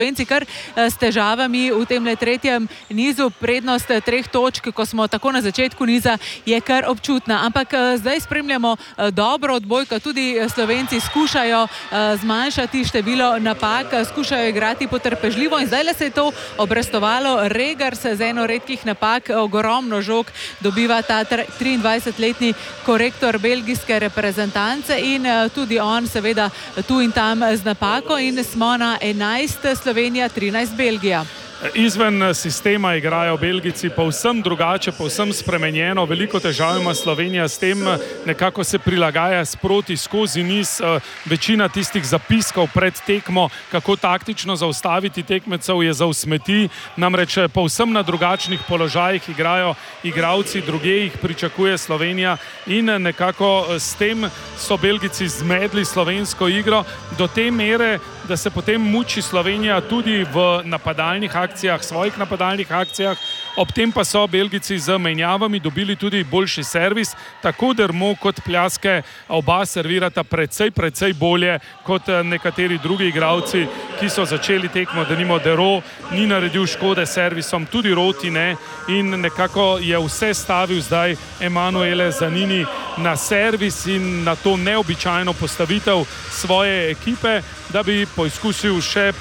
Slovenci kar s težavami v tem tretjem nizu. Prednost 3 točk, ko smo tako na začetku niza, je kar občutna. Ampak zdaj spremljamo dobro odbojko. Tudi Slovenci skušajo zmanjšati število napak, skušajo igrati potrpežljivo in zdaj se je to obrestovalo. Regars z eno redkih napak, ogromno žog dobiva ta 23-letni korektor belgijske reprezentance in tudi on seveda tu in tam z napako in smo na 11 Slovenija, 13 Belgija. Izven sistema igrajo Belgijci povsem drugače, povsem spremenjeno. Veliko težav ima Slovenija s tem, nekako se prilagaja sproti skozi niz. Večina tistih zapiskov pred tekmo, kako taktično zaustaviti tekmecev, je za usmeti. Namreč povsem na drugačnih položajih igrajo igralci, druge jih pričakuje Slovenija in nekako s tem so Belgijci zmedli slovensko igro do te mere, da se potem muči Slovenija tudi v napadalnih akcijah, svojih napadalnih akcijah. Ob tem pa so Belgijci z menjavami dobili tudi boljši servis, tako Dermo kot Pljaske oba servirata precej bolje kot nekateri drugi igralci, ki so začeli tekmo. Denimo Dero ni naredil škode s servisom, tudi Roti ne, in nekako je vse stavil zdaj Emanuele Zanini na servis in na to neobičajno postavitev svoje ekipe, da bi poizkusil še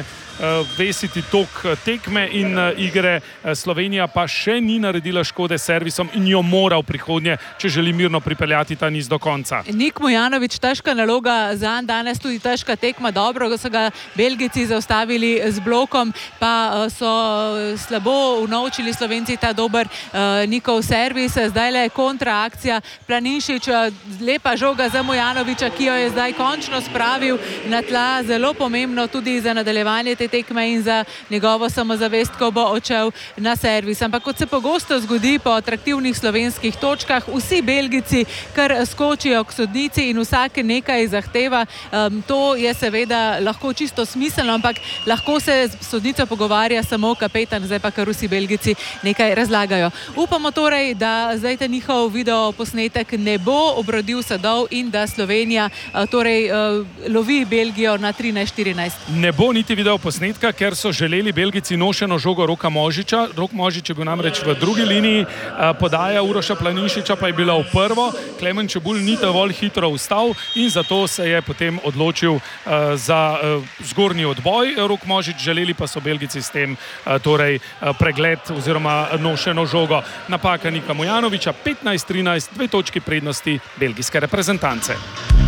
vesiti tok tekme in igre. Slovenija pa še ni naredila škode s servisom in jo mora v prihodnje, če želi mirno pripeljati ta niz do konca. Nik Mujanović, težka naloga zanj danes, tudi težka tekma. Dobro so ga Belgijci zaustavili z blokom, pa so slabo unovčili Slovenci ta dober Nikov servis. Zdajle kontraakcija, Planinšič, lepa žoga za Mujanovića, ki jo je zdaj končno spravil na tla. Zelo pomembno tudi za nadaljevanje te tekme in za njegovo samozavest, ko bo odšel na servis. Ampak kot se pogosto zgodi po atraktivnih slovenskih točkah, vsi Belgijci kar skočijo k sodnici in vsak nekaj zahteva. To je seveda lahko čisto smiselno, ampak lahko se s sodnico pogovarja samo kapetan, zdaj pa kar vsi Belgijci nekaj razlagajo. Upamo torej, da zdaj ta njihov video posnetek ne bo obrodil sadov in da Slovenija torej lovi Belgijo na 13-14. Ne bo niti video posnetka, ker so želeli Belgijci nošeno žogo Roka Možiča. Rok Možič je bil namreč v drugi liniji, podaja Uroša Planinšiča pa je bila v prvo. Klemen Čebulj ni dovolj hitro vstal in zato se je potem odločil za zgornji odboj Rok Možič. Želeli pa so Belgijci s tem torej pregled oziroma nošeno žogo. Napaka Nika Mujanovića, 15-13, 2 točki prednosti belgijske reprezentance.